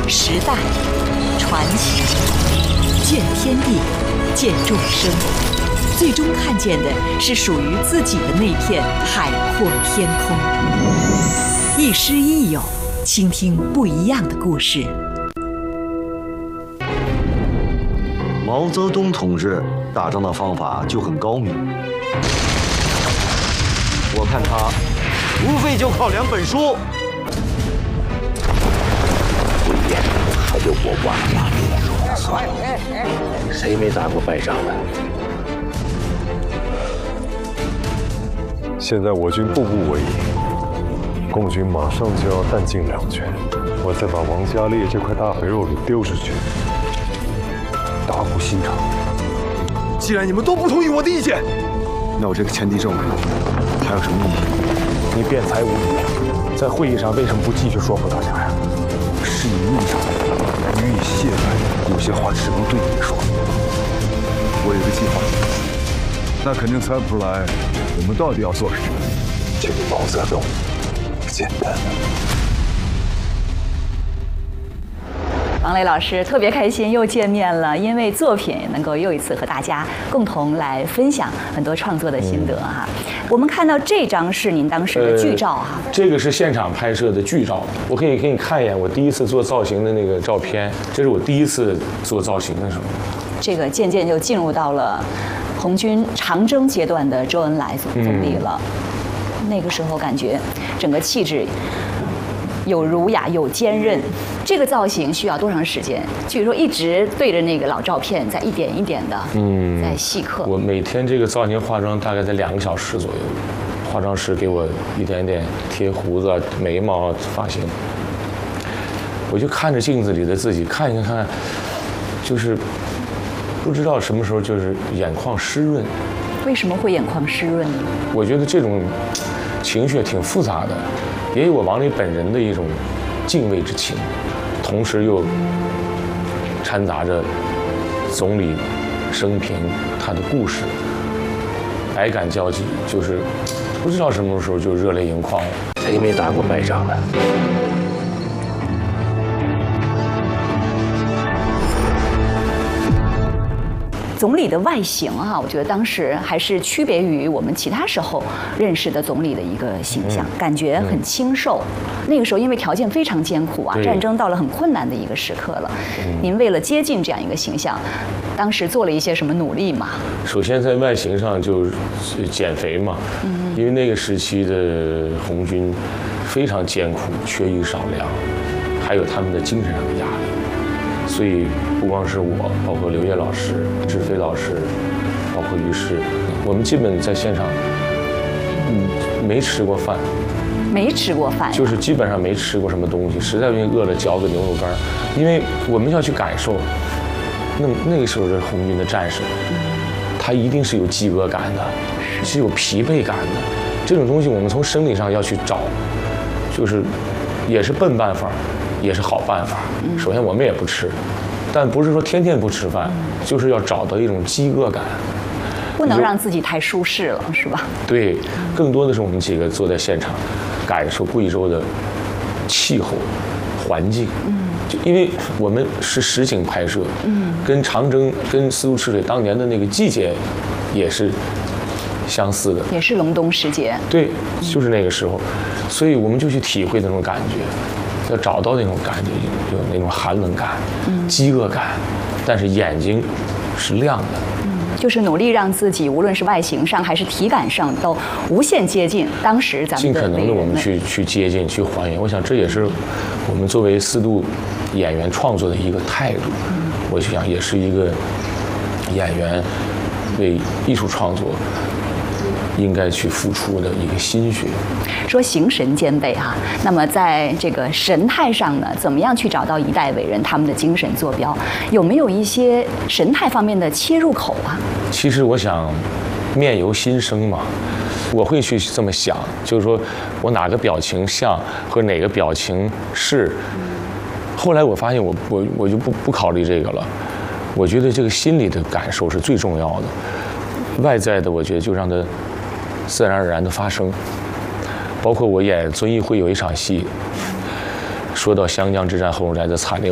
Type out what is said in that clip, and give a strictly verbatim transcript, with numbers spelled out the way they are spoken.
时代，传奇，见天地，见众生，最终看见的是属于自己的那片海阔天空。亦师亦友，倾听不一样的故事。 毛泽东同志打仗的方法就很高明，我看他无非就靠两本书。 不一样，还有我王家烈算了，谁没打过败仗的？ 现在我军步步为营，共军马上就要弹尽粮绝，我再把王家烈这块大肥肉给丢出去，大补心肠。 既然你们都不同意我的意见，那我这个前敌证明还有什么意义？ 你辩才无疑，在会议上为什么不继续说服大家呀？ 是你误上予以懈怠，有些话只能对你说。我有个计划，那肯定猜不出来我们到底要做什么。 这个毛泽东不简单了。 王磊老师特别开心又见面了，因为作品能够又一次和大家共同来分享很多创作的心得哈。嗯、我们看到这张是您当时的剧照哈、 呃，这个是现场拍摄的剧照，我可以给你看一眼我第一次做造型的那个照片，这是我第一次做造型的时候。 这个渐渐就进入到了红军长征阶段的周恩来总理了，嗯、那个时候感觉整个气质有儒雅有坚韧。这个造型需要多长时间？据说一直对着那个老照片，在一点一点的，嗯，在细刻。 我每天这个造型化妆大概在两个小时左右，化妆师给我一点点贴胡子、眉毛、发型，我就看着镜子里的自己，看一看看，就是不知道什么时候就是眼眶湿润。 为什么会眼眶湿润呢？ 我觉得这种情绪挺复杂的，也有我王磊本人的一种敬畏之情。同时又掺杂着总理生平他的故事，百感交集，就是不知道什么时候就热泪盈眶了。 谁没打过败仗的？ 总理的外形啊，我觉得当时还是区别于我们其他时候认识的总理的一个形象，嗯、感觉很清瘦。嗯、那个时候因为条件非常艰苦啊，战争到了很困难的一个时刻了。嗯、您为了接近这样一个形象，当时做了一些什么努力吗？ 首先在外形上就减肥嘛，嗯、因为那个时期的红军非常艰苦，缺衣少粮，还有他们的精神上的压力。所以不光是我，包括刘烨老师、志飞老师，包括于适，我们基本在现场，嗯，没吃过饭， 没吃过饭， 就是基本上没吃过什么东西，实在因为饿了嚼个牛肉干，因为我们要去感受，那那个时候的红军的战士，他一定是有饥饿感的，是有疲惫感的，这种东西我们从生理上要去找，就是也是笨办法。也是好办法。首先我们也不吃，但不是说天天不吃饭，就是要找到一种饥饿感， 不能让自己太舒适了，是吧？ 对，更多的是我们几个坐在现场，感受贵州的气候、环境。嗯，就因为我们是实景拍摄，嗯，跟长征、跟四渡赤水当年的那个季节也是相似的， 也是隆冬时节。 对，就是那个时候，所以我们就去体会那种感觉。要找到那种感觉，有那种寒冷感、嗯、饥饿感，但是眼睛是亮的。 嗯，就是努力让自己，无论是外形上还是体感上，都无限接近当时咱们尽可能的我们去去接近、去还原。我想这也是我们作为四渡演员创作的一个态度。嗯、我想也是一个演员为艺术创作应该去付出的一个心血。 说形神兼备哈、啊，那么在这个神态上呢，怎么样去找到一代伟人他们的精神坐标？有没有一些神态方面的切入口啊？ 其实我想，面由心生嘛，我会去这么想，就是说我哪个表情像和哪个表情是。后来我发现我我我就不不考虑这个了，我觉得这个心理的感受是最重要的，外在的我觉得就让它自然而然的发生。包括我演遵义会有一场戏，说到湘江之战后来的惨烈。